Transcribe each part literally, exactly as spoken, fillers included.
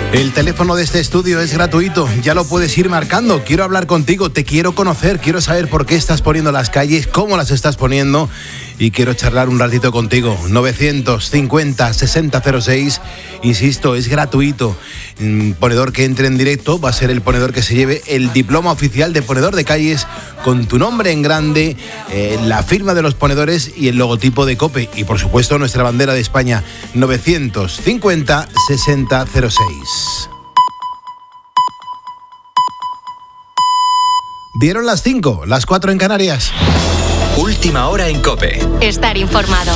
El teléfono de este estudio es gratuito, ya lo puedes ir marcando. Quiero hablar contigo, te quiero conocer, quiero saber por qué estás poniendo las calles, cómo las estás poniendo y quiero charlar un ratito contigo. novecientos cincuenta sesenta cero seis, insisto, es gratuito. Un ponedor que entre en directo va a ser el ponedor que se lleve el diploma oficial de ponedor de calles con tu nombre en grande, eh, la firma de los ponedores y el logotipo de COPE y por supuesto nuestra bandera de España. Novecientos cincuenta sesenta cero seis. Dieron las cinco, las cuatro en Canarias. Última hora en COPE. Estar informado.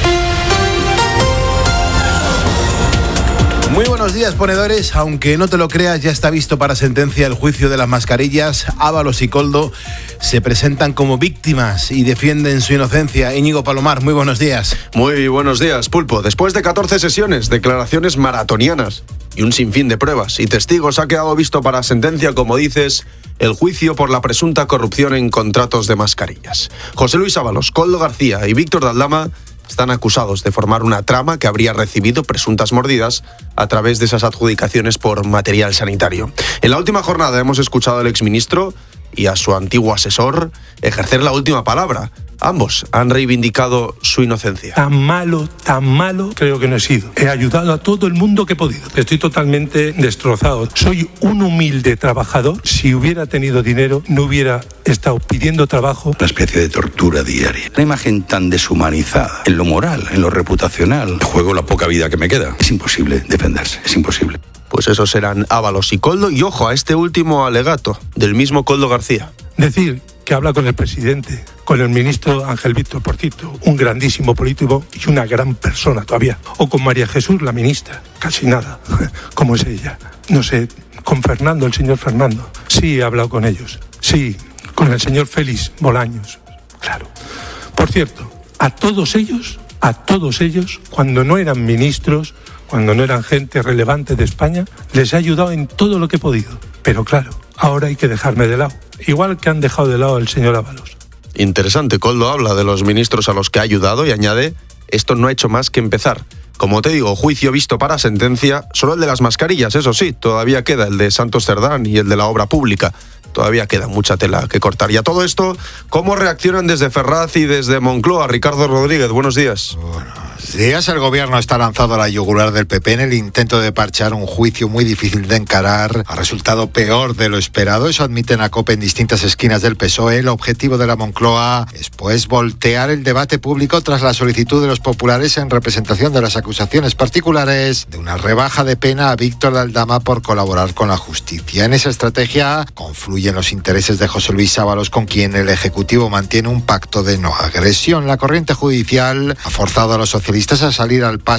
Muy buenos días, ponedores. Aunque no te lo creas, ya está visto para sentencia el juicio de las mascarillas. Ábalos y Koldo se presentan como víctimas y defienden su inocencia. Íñigo Palomar, muy buenos días. Muy buenos días, Pulpo. Después de catorce sesiones, declaraciones maratonianas y un sinfín de pruebas y testigos, ha quedado visto para sentencia, como dices, el juicio por la presunta corrupción en contratos de mascarillas. José Luis Ábalos, Koldo García y Víctor de Aldama están acusados de formar una trama que habría recibido presuntas mordidas a través de esas adjudicaciones por material sanitario. En la última jornada hemos escuchado al exministro y a su antiguo asesor ejercer la última palabra. Ambos han reivindicado su inocencia. Tan malo, tan malo, creo que no he sido. He ayudado a todo el mundo que he podido. Estoy totalmente destrozado. Soy un humilde trabajador. Si hubiera tenido dinero, no hubiera estado pidiendo trabajo. Una especie de tortura diaria. Una imagen tan deshumanizada, en lo moral, en lo reputacional. Juego la poca vida que me queda. Es imposible defenderse, es imposible. Pues esos eran Ábalos y Koldo, y ojo a este último alegato del mismo Koldo García. Decir que habla con el presidente, con el ministro Ángel Víctor Porcito, un grandísimo político y una gran persona todavía, o con María Jesús, la ministra, casi nada, como es ella. No sé, con Fernando, el señor Fernando, sí he hablado con ellos, sí, con el señor Félix Bolaños, claro. Por cierto, a todos ellos, a todos ellos, cuando no eran ministros, cuando no eran gente relevante de España, les he ayudado en todo lo que he podido. Pero claro, ahora hay que dejarme de lado. Igual que han dejado de lado al señor Ábalos. Interesante, Koldo habla de los ministros a los que ha ayudado y añade, esto no ha hecho más que empezar. Como te digo, juicio visto para sentencia, solo el de las mascarillas, eso sí, todavía queda el de Santos Cerdán y el de la obra pública. Todavía queda mucha tela que cortar. Y a todo esto, ¿cómo reaccionan desde Ferraz y desde Moncloa? Ricardo Rodríguez, buenos días. Buenos días. El gobierno está lanzado a la yugular del P P en el intento de parchar un juicio muy difícil de encarar. Ha resultado peor de lo esperado. Eso admiten a COPE en distintas esquinas del P S O E. El objetivo de la Moncloa es, pues, voltear el debate público tras la solicitud de los populares en representación de las acusaciones particulares de una rebaja de pena a Víctor de Aldama por colaborar con la justicia. En esa estrategia confluye en los intereses de José Luis Ábalos, con quien el Ejecutivo mantiene un pacto de no agresión. La corriente judicial ha forzado a los socialistas a salir al paso